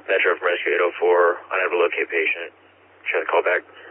Metro from Rescue 804, unable to locate patient. Try to call back.